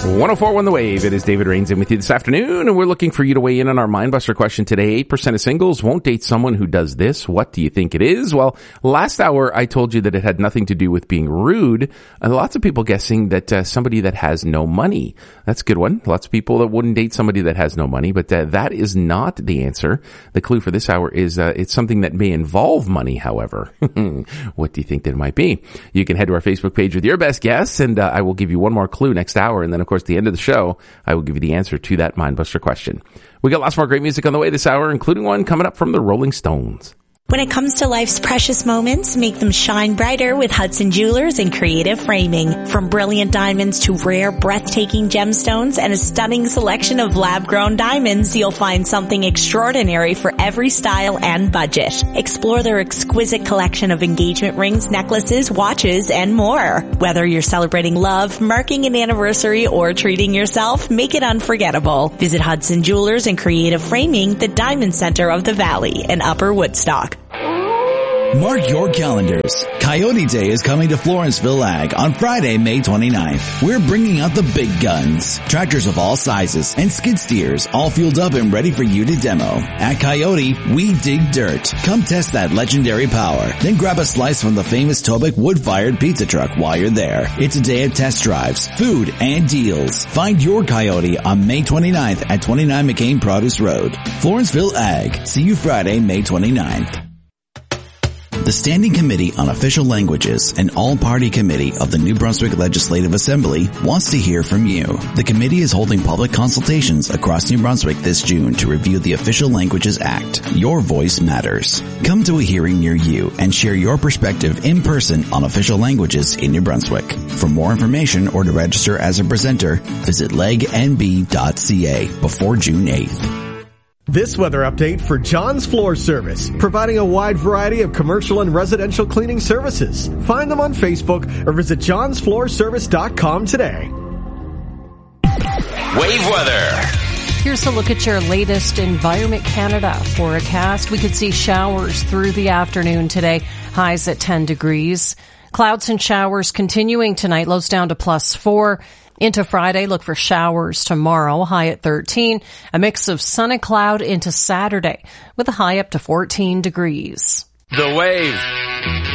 104.1 The Wave. It is David Rains in with you this afternoon, and we're looking for you to weigh in on our Mindbuster question today. 8% of singles won't date someone who does this. What do you think it is? Well, last hour I told you that it had nothing to do with being rude. Lots of people guessing that somebody that has no money. That's a good one. Lots of people that wouldn't date somebody that has no money, but that is not the answer. The clue for this hour is it's something that may involve money, however. What do you think that it might be? You can head to our Facebook page with your best guess, and I will give you one more clue next hour, and then, of course, at the end of the show, I will give you the answer to that Mindbuster question. We got lots more great music on the way this hour, including one coming up from the Rolling Stones. When it comes to life's precious moments, make them shine brighter with Hudson Jewelers and Creative Framing. From brilliant diamonds to rare, breathtaking gemstones and a stunning selection of lab-grown diamonds, you'll find something extraordinary for every style and budget. Explore their exquisite collection of engagement rings, necklaces, watches, and more. Whether you're celebrating love, marking an anniversary, or treating yourself, make it unforgettable. Visit Hudson Jewelers and Creative Framing, the Diamond Center of the Valley in Upper Woodstock. Mark your calendars. Coyote Day is coming to Florenceville Ag on Friday, May 29th. We're bringing out the big guns. Tractors of all sizes and skid steers all fueled up and ready for you to demo. At Coyote, we dig dirt. Come test that legendary power. Then grab a slice from the famous Tobic wood-fired pizza truck while you're there. It's a day of test drives, food, and deals. Find your Coyote on May 29th at 29 McCain Produce Road. Florenceville Ag. See you Friday, May 29th. The Standing Committee on Official Languages, an all-party committee of the New Brunswick Legislative Assembly, wants to hear from you. The committee is holding public consultations across New Brunswick this June to review the Official Languages Act. Your voice matters. Come to a hearing near you and share your perspective in person on official languages in New Brunswick. For more information or to register as a presenter, visit legnb.ca before June 8th. This weather update for John's Floor Service, providing a wide variety of commercial and residential cleaning services. Find them on Facebook or visit johnsfloorservice.com today. Wave weather. Here's a look at your latest Environment Canada forecast. We could see showers through the afternoon today, highs at 10 degrees. Clouds and showers continuing tonight, lows down to +4. Into Friday, look for showers tomorrow, high at 13. A mix of sun and cloud into Saturday with a high up to 14 degrees. The Wave.